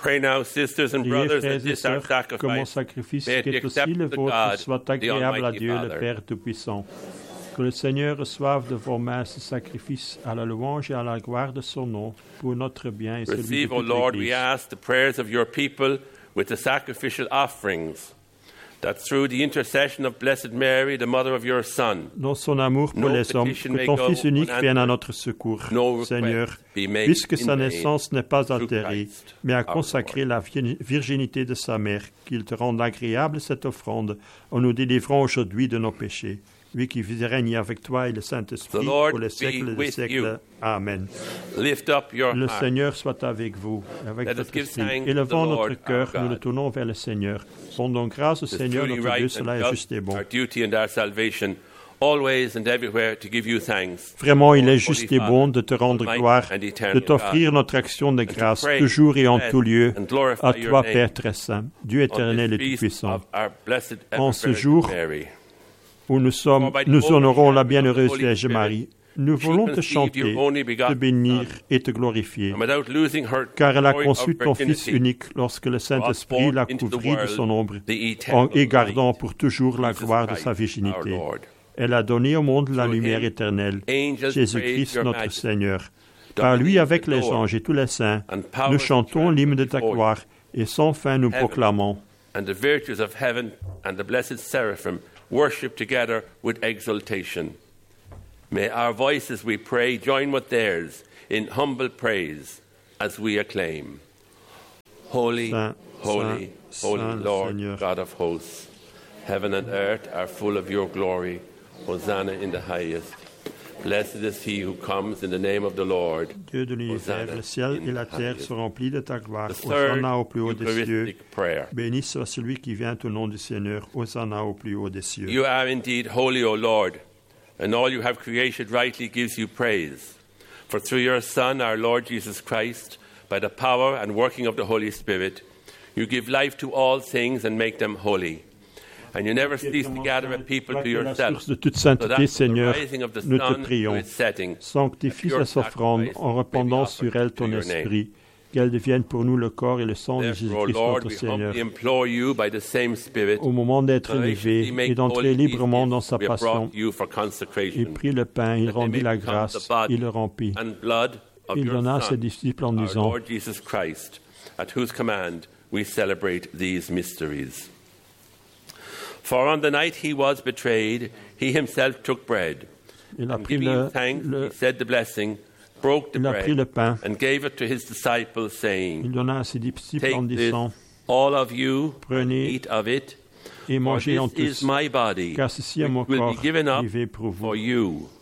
Pray now, sisters and Priez, brothers, frères that et this our sœurs, que mon sacrifice sacrifice, may qui be est aussi accepted le to vôtre, God, soit the agréable à Almighty Dieu, le Father. Père Tout-Puissant. Que le Seigneur reçoive de vos mains ce sacrifice à la louange et à la gloire de son nom, pour notre bien et celui de Receive, O toute Lord, we l'Église. ask, the prayers of your people with the sacrificial offerings, that through the intercession of Blessed Mary, the mother of your Son, Dans son amour pour no les hommes, petition que may ton go Fils unique vienne à unanswered, notre secours. no request Seigneur, be made puisque in sa vain naissance n'est pas through altérée, Christ, mais a our consacré Lord. la virginité de sa mère, qu'il te rende agréable cette offrande, en nous délivrant aujourd'hui de nos péchés. Lui qui vit et règne avec toi et le Saint-Esprit The Lord pour les be siècles des with siècles. you. Amen. Lift up your Le heart. Seigneur soit avec vous, avec Let us votre give esprit. thanks to Élevant the Lord notre cœur, our nous le God. tournons vers le Seigneur. Rendons grâce au It's Seigneur truly notre Dieu, right cela and est juste et just, bon. our duty and our salvation, always and everywhere to give you thanks. Vraiment, il est Holy juste et Father, bon de te rendre Almighty gloire, and eternal de t'offrir God, notre action de and to grâce, praise, toujours et en bless, tout lieu, and glorify à your toi, name Père très saint, Dieu on éternel et this feast tout-puissant, of our blessed En ce ever jour, Virgin Mary. où nous honorons la bienheureuse Vierge Marie. Nous voulons te chanter, te bénir et te glorifier, And without losing her car elle a glory conçu of ton Fils virginity, unique lorsque le Saint-Esprit l'a couvri de son ombre, the eternal et gardant light, pour toujours la Jesus gloire de Christ, sa our virginité. Lord. Elle a donné au monde la Through lumière him, éternelle, angels praise Jésus-Christ your notre majesty. Seigneur. Par lui, avec les Lord, anges et tous les saints, and powers nous chantons and l'hymne de ta before you. gloire, et sans fin nous Heaven. proclamons. And the virtues of heaven and the blessed seraphim worship together with exultation. May our voices, we pray, join with theirs in humble praise as we acclaim. Holy, Saint, holy, Saint, holy Saint, Lord Seigneur. God of hosts, heaven and earth are full of your glory. Hosanna in the highest. Blessed is he who comes in the name of the Lord. Dieu de l'univers, Hosanna le ciel in et la the terre highest. sont remplis de ta gloire. The third Hosanna au plus haut des cieux. Eucharistic prayer. Béni soit celui qui vient au nom du Seigneur. Hosanna au plus haut des cieux. You are indeed holy, O Lord, and all you have created rightly gives you praise. For through your Son, our Lord Jesus Christ, by the power and working of the Holy Spirit, you give life to all things and make them holy. And you never cease to gather a people to Toi qui es la yourself, source de toute so that sainteté, from the Seigneur, rising of the nous te sun to prions. its setting, Sanctifie that your cette offrande sacrifice en may be répandant offered sur elle to ton your name. esprit, qu'elle devienne pour nous le corps et le sang de Therefore, Jésus-Christ Lord, notre we Seigneur. humbly implore you by the same Spirit, Au moment d'être élevé graciously make et d'entrer holy these librement dans gifts sa we have passion, brought you for il consecration, prit le pain, il that they rendit may la become grâce, the body il le remplit. and blood of Il your donna à ses Son, disciples en our disant, Lord Jesus Christ, at whose command we celebrate these mysteries. For on the night he was betrayed, he himself took bread, il a and pris giving le, thanks, le- he said the blessing, broke the il a pris le bread, pain, and gave it to his disciples, il saying, donna à ses disciples en Take this, disant, all of you, and Prenez eat of it, et for mangez en this is tous, my body, car ceci est which mon will corps be given up livré pour vous. for you.